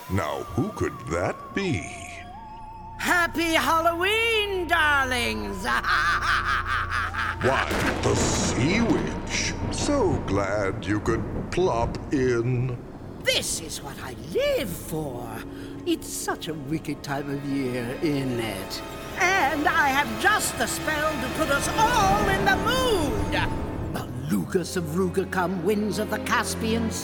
Now, who could that be? Happy Halloween, darlings! Why, the Sea Witch. So glad you could plop in. This is what I live for. It's such a wicked time of year, isn't it? And I have just the spell to put us all in the mood. Maluka Savruga come winds of the Caspian